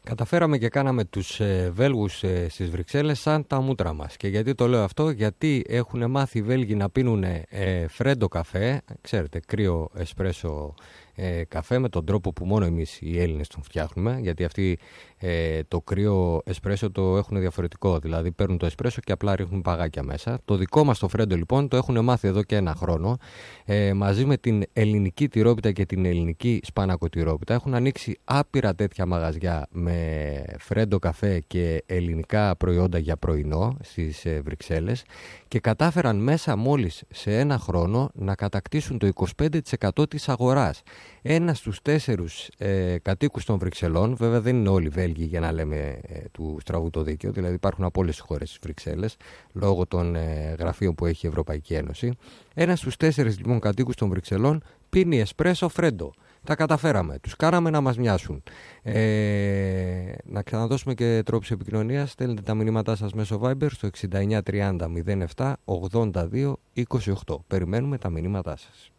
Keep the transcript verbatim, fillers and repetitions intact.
Καταφέραμε και κάναμε τους ε, Βέλγους ε, στις Βρυξέλλες σαν τα μούτρα μας. Και γιατί το λέω αυτό? Γιατί έχουν μάθει οι Βέλγοι να πίνουν ε, φρέντο καφέ, ξέρετε, κρύο εσπρέσο ε, καφέ, με τον τρόπο που μόνο εμείς οι Έλληνες τον φτιάχνουμε. Γιατί αυτοί ε, το κρύο εσπρέσο το έχουν διαφορετικό, δηλαδή παίρνουν το εσπρέσο και απλά ρίχνουν παγάκια μέσα. Το δικό μας το φρέντο λοιπόν το έχουν μάθει εδώ και ένα χρόνο, ε, μαζί με την ελληνική τυρόπιτα και την ελληνική σπανακοτυρόπιτα. Έχουν ανοίξει άπειρα τέτοια μαγαζιά με φρέντο καφέ και ελληνικά προϊόντα για πρωινό στις ε, Βρυξέλλες, και κατάφεραν μέσα μόλις σε ένα χρόνο να κατακτήσουν το είκοσι πέντε τοις εκατό της αγοράς. Ένα στους τέσσερους ε, κατοίκους των Βρυξελών, βέβαια δεν είναι όλοι Βέλγοι για να λέμε ε, του στραβού το δίκαιο, δηλαδή υπάρχουν από όλες τις χώρες στις Βρυξέλλες λόγω των ε, γραφείων που έχει η Ευρωπαϊκή Ένωση. Ένα στους τέσσερις λοιπόν κατοίκους των Βρυξελών πίνει εσπρέσο φρέντο. Τα καταφέραμε, τους κάναμε να μας μοιάσουν. Ε, να ξαναδώσουμε και τρόπους επικοινωνίας. Στέλνετε τα μηνύματά σας μέσω Viber στο εξήντα εννιά τριάντα μηδέν επτά ογδόντα δύο είκοσι οκτώ. Περιμένουμε τα μηνύματά σας.